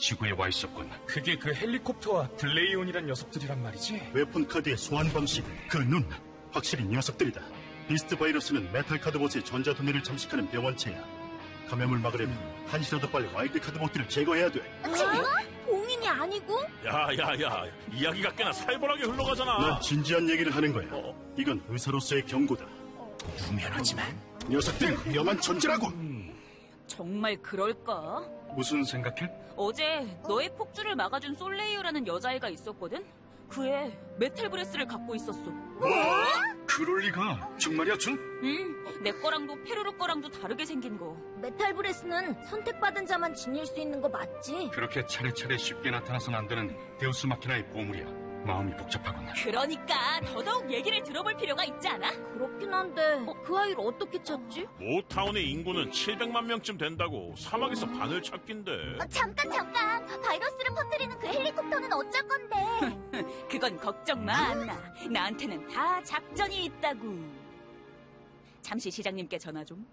지구에 와 있었군. 그게 그 헬리콥터와 들레이온이란 녀석들이란 말이지? 웨폰 카드의 소환 방식, 그 눈, 확실히 녀석들이다. 비스트 바이러스는 메탈 카드봇의 전자 두뇌를 잠식하는 병원체야. 감염을 막으려면 한시라도 빨리 와일드 카드봇들을 제거해야 돼. 봉인이 아니고? 야야야, 이야기가 꽤나 살벌하게 흘러가잖아. 난 진지한 얘기를 하는 거야. 이건 의사로서의 경고다. 유명하지만 녀석들은 위험한 존재라고. 정말 그럴까? 무슨 생각해? 어제 너의 폭주를 막아준 솔레이어라는 여자애가 있었거든? 그 애 메탈 브레스를 갖고 있었어. 그럴 리가. 정말이야, 준? 내 거랑도 페루르 거랑도 다르게 생긴 거. 메탈 브레스는 선택받은 자만 지닐 수 있는 거 맞지? 그렇게 차례차례 쉽게 나타나선 안 되는 데우스 마키나의 보물이야. 마음이 복잡하군. 그러니까 더더욱 얘기를 들어볼 필요가 있지 않아? 그렇긴 한데 그 아이를 어떻게 찾지? 모타운의 인구는 700만 명쯤 된다고. 사막에서 반을 찾긴데. 잠깐 바이러스를 퍼뜨리는 그 헬리콥터는 어쩔 건데? 그건 걱정 마, 안나. 나한테는 다 작전이 있다고. 잠시 시장님께 전화 좀.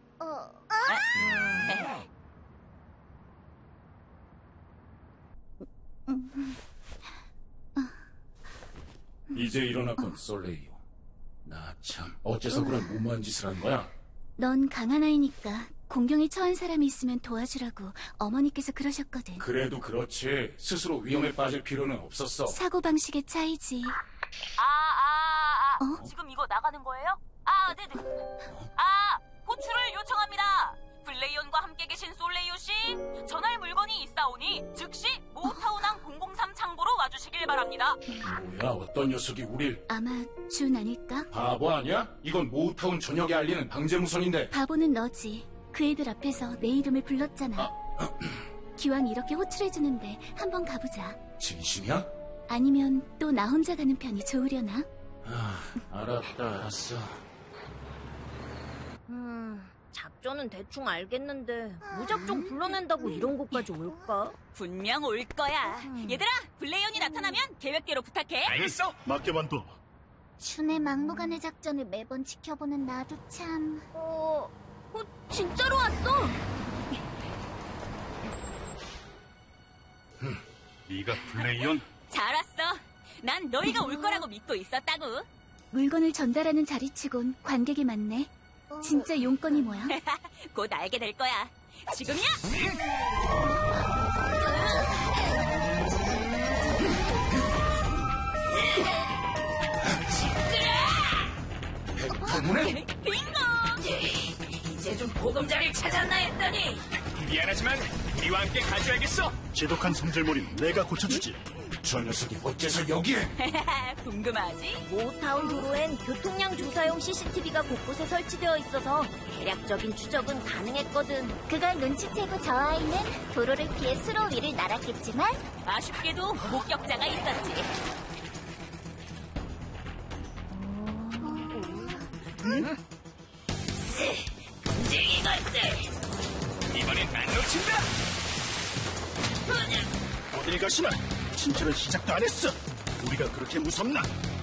이제 일어났건 솔레이오. 나 참 어째서 그런 무모한 짓을 한 거야? 넌 강한 아이니까 공경에 처한 사람이 있으면 도와주라고 어머니께서 그러셨거든. 그래도 그렇지. 스스로 위험에 빠질 필요는 없었어. 사고방식의 차이지. 지금 이거 나가는 거예요? 네네. 호출을 요청합니다. 블레이온과 함께 계신 솔레이오 씨, 전할 물건이 있사오니 즉시 모타운항 003 창고로 와주시길 바랍니다. 뭐야, 어떤 녀석이 우릴... 아마 준 아닐까? 바보 아니야? 이건 모타운 전역에 알리는 방제무선인데. 바보는 너지. 그 애들 앞에서 내 이름을 불렀잖아. 기왕 이렇게 호출해주는데 한번 가보자. 진심이야? 아니면 또 나 혼자 가는 편이 좋으려나? 알았어. 작전은 대충 알겠는데 무작정 불러낸다고 이런 곳까지 올까? 분명 올 거야. 얘들아, 블레이온이 나타나면 계획대로 부탁해. 알겠어? 맡겨만둬. 준의 막무가내 작전을 매번 지켜보는 나도 참... 진짜로 왔어? 네가 블레이온? 잘 왔어. 난 너희가 올 거라고 믿고 있었다고. 물건을 전달하는 자리치곤 관객이 많네. 진짜 용건이 뭐야? 곧 알게 될 거야. 지금이야! 때문에? 빙고! 이제 좀 보금자리를 찾았나 했더니 미안하지만 우리와 함께 가져야겠어. 지독한 성질머리는 내가 고쳐주지. 저 녀석이 어째서 여기에? 궁금하지? 모타운 도로엔 교통량 조사용 CCTV가 곳곳에 설치되어 있어서 대략적인 추적은 가능했거든. 그걸 눈치채고 저 아이는 도로를 피해 수로 위를 날았겠지만 아쉽게도 목격자가 있었지. 움직이 것들! 이번엔 안 놓친다. 어딜 가시나? 진찰은 시작도 안 했어. 우리가 그렇게 무섭나?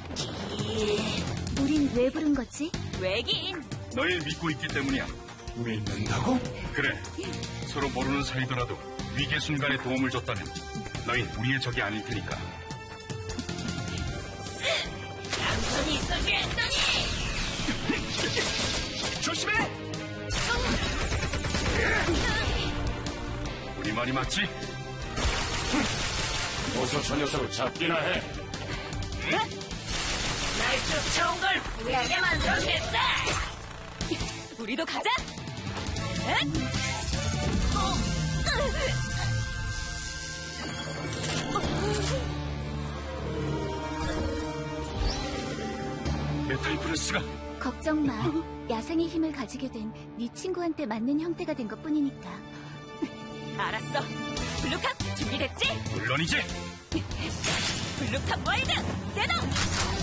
우린 왜 부른 거지? 왜긴? 널 믿고 있기 때문이야. 믿는다고? 그래. 서로 모르는 사이더라도 위기 순간에 도움을 줬다면 너희 우리의 적이 아닐 테니까. 남편이 있어지 했더니! 조심해. 우리 말이 맞지? 어서 저 녀석을 잡기나 해. 날 쫓아온 걸 후회하게 만들어주겠어! 우리도 가자! 메탈 브레스가 걱정 마. 야생의 힘을 가지게 된 네 친구한테 맞는 형태가 된 것뿐이니까. 알았어. 블루캅 준비됐지? 물론이지. 블루캅 와일드 세동!